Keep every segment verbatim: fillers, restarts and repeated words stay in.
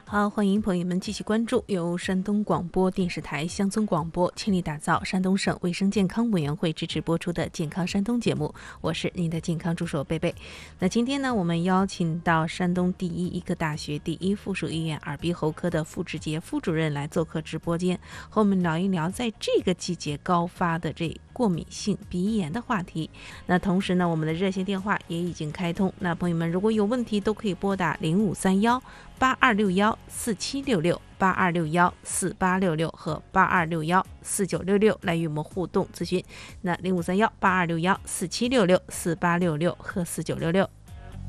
好，欢迎朋友们继续关注由山东广播电视台乡村广播倾力打造山东省卫生健康委员会支持播出的健康山东节目，我是您的健康助手贝贝。那今天呢，我们邀请到山东第一医科大学第一附属医院耳鼻喉科的傅志杰副主任来做客直播间，和我们聊一聊在这个季节高发的这过敏性鼻炎的话题。那同时呢，我们的热线电话也已经开通，那朋友们如果有问题都可以拨打零五三幺八二六幺四七六六、八二六幺四八六六和八二六幺四九六六来与我们互动咨询。那零五三幺八二六幺四七六六、四八六六和四九六六。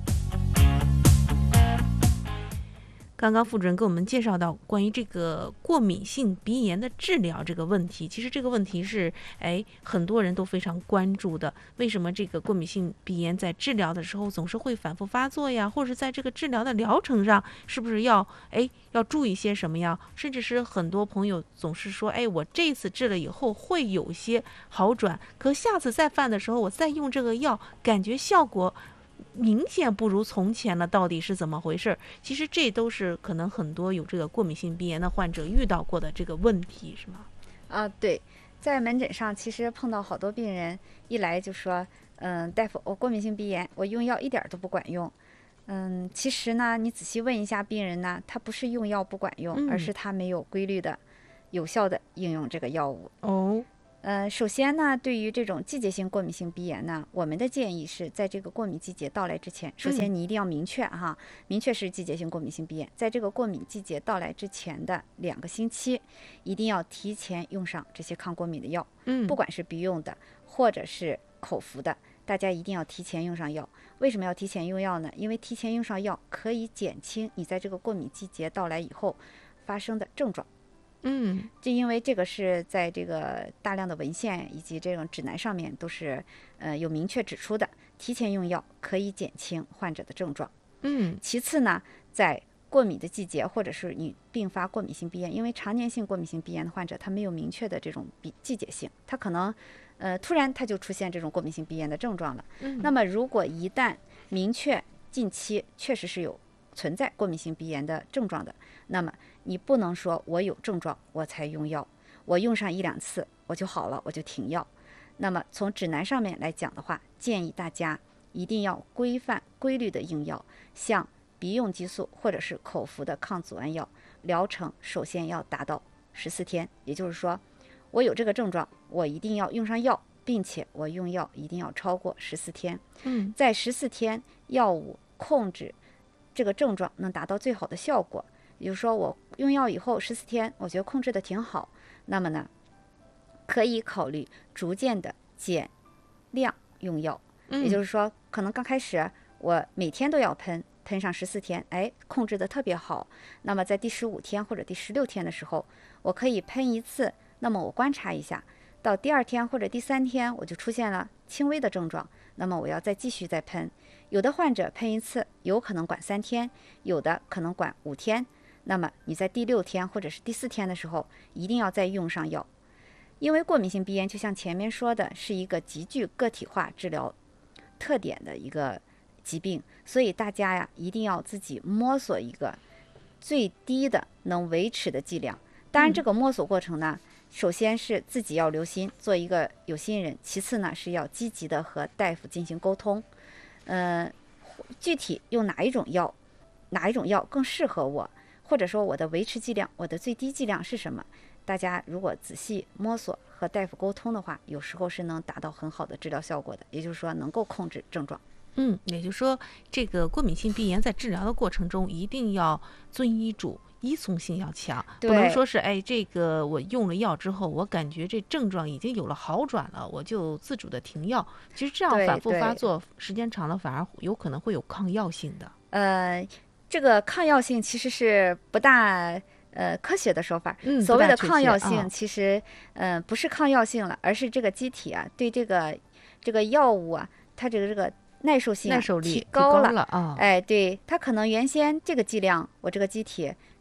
刚刚副主任给我们介绍到关于这个过敏性鼻炎的治疗这个问题，其实这个问题是哎很多人都非常关注的。为什么这个过敏性鼻炎在治疗的时候总是会反复发作呀？或者在这个治疗的疗程上，是不是要哎要注意些什么呀？甚至是很多朋友总是说，哎，我这次治了以后会有些好转，可下次再犯的时候，我再用这个药，感觉效果明显不如从前了，到底是怎么回事？其实这都是可能很多有这个过敏性鼻炎的患者遇到过的这个问题，是吗？ 啊，对，在门诊上其实碰到好多病人一来就说，嗯，大夫，我过敏性鼻炎，我用药一点都不管用。嗯，其实呢，你仔细问一下病人呢，他不是用药不管用， 嗯、 而是他没有规律的、有效的应用这个药物。 哦。 呃，首先呢，对于这种季节性过敏性鼻炎呢，我们的建议是在这个过敏季节到来之前，首先你一定要明确哈，嗯、明确是季节性过敏性鼻炎，在这个过敏季节到来之前的两个星期，一定要提前用上这些抗过敏的药， 嗯， 不管是鼻用的或者是口服的，大家一定要提前用上药。为什么要提前用药呢？因为提前用上药可以减轻你在这个过敏季节到来以后发生的症状。 嗯， 就因为这个是在这个大量的文献以及这种指南上面都是呃有明确指出的，提前用药可以减轻患者的症状。 嗯， 其次呢，在过敏的季节或者是你并发过敏性鼻炎，因为常年性过敏性鼻炎的患者他没有明确的这种鼻季节性，他可能呃突然他就出现这种过敏性鼻炎的症状了。 嗯， 那么如果一旦明确近期确实是有存在过敏性鼻炎的症状的，那么你不能说我有症状我才用药，我用上一两次我就好了，我就停药。那么从指南上面来讲的话，建议大家一定要规范规律的用药，像鼻用激素或者是口服的抗组胺药，疗程首先要达到十四天，也就是说我有这个症状，我一定要用上药，并且我用药一定要超过十四天。 嗯， 在十四天药物控制这个症状能达到最好的效果，也就是说我用药以后十四天我觉得控制的挺好，那么呢可以考虑逐渐的减量用药。 嗯， 也就是说可能刚开始我每天都要喷喷上十四天，哎，控制的特别好，那么在第十五天或者第十六天的时候我可以喷一次，那么我观察一下，到第二天或者第三天我就出现了轻微的症状，那么我要再继续再喷。有的患者喷一次有可能管三天，有的可能管五天，那么你在第六天或者是第四天的时候一定要再用上药。因为过敏性鼻炎就像前面说的是一个极具个体化治疗特点的一个疾病，所以大家呀一定要自己摸索一个最低的能维持的剂量。当然这个摸索过程呢、嗯、首先是自己要留心，做一个有心人，其次呢是要积极的和大夫进行沟通，呃，具体用哪一种药哪一种药更适合我，或者说我的维持剂量，我的最低剂量是什么，大家如果仔细摸索和大夫沟通的话，有时候是能达到很好的治疗效果的，也就是说能够控制症状。 嗯，也就是说这个过敏性鼻炎在治疗的过程中一定要遵医嘱，依从性要强，不能说是哎，这个我用了药之后我感觉这症状已经有了好转了，我就自主的停药。其实这样反复发作时间长了反而有可能会有抗药性的。 呃，这个抗药性其实是不大呃科学的说法。 嗯， 所谓的抗药性其实、 嗯、 呃不是抗药性了，而是这个机体啊对这个这个药物啊它这个这个耐受性、啊、 耐受力提高了啊！ 哎，对，它可能原先这个剂量我这个机体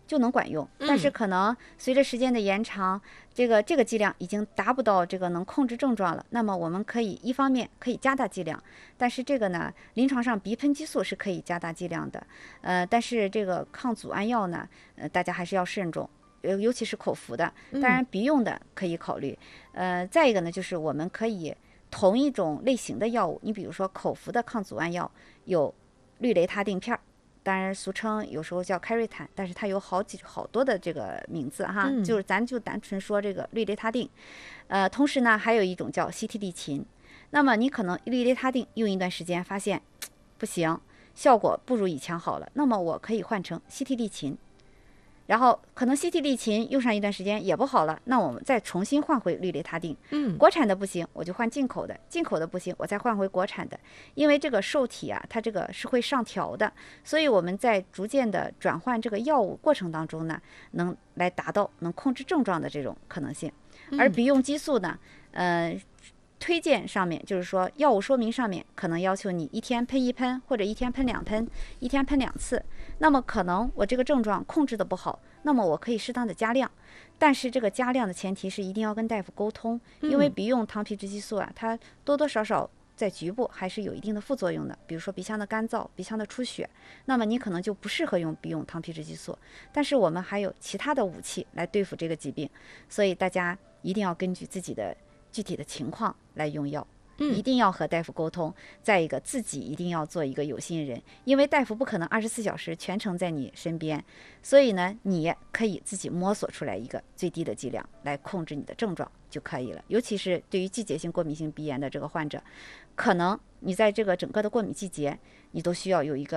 就能管用。但是可能随着时间的延长，这个这个剂量已经达不到这个能控制症状了，那么我们可以一方面可以加大剂量，但是这个呢，临床上鼻喷激素是可以加大剂量的，呃，但是这个抗组胺药呢，呃，大家还是要慎重。呃，尤其是口服的，当然鼻用的可以考虑。呃，再一个呢，就是我们可以同一种类型的药物，你比如说口服的抗组胺药有氯雷他定片儿，当然俗称有时候叫开瑞坦，但是它有好几好多的这个名字哈， 嗯、 就是咱就单纯说这个氯雷他定。呃，同时呢，还有一种叫西替利嗪。那么你可能氯雷他定用一段时间发现不行，效果不如以前好了，那么我可以换成西替利嗪。然后可能西替利嗪用上一段时间也不好了，那我们再重新换回氯雷他定。 嗯， 国产的不行，我就换进口的；进口的不行，我再换回国产的。因为这个受体啊，它这个是会上调的，所以我们在逐渐的转换这个药物过程当中呢，能来达到能控制症状的这种可能性。而鼻用激素呢，呃。推荐上面就是说，药物说明上面可能要求你一天喷一喷，或者一天喷两喷，一天喷两次。那么可能我这个症状控制的不好，那么我可以适当的加量，但是这个加量的前提是一定要跟大夫沟通，因为鼻用糖皮质激素啊，它多多少少在局部还是有一定的副作用的，比如说鼻腔的干燥、鼻腔的出血，那么你可能就不适合用鼻用糖皮质激素。但是我们还有其他的武器来对付这个疾病，所以大家一定要根据自己的具体的情况来用药，一定要和大夫沟通。再一个，自己一定要做一个有心人，因为大夫不可能二十四小时全程在你身边，所以呢，你可以自己摸索出来一个最低的剂量来控制你的症状就可以了。尤其是对于季节性过敏性鼻炎的这个患者，可能你在这个整个的过敏季节，你都需要有一个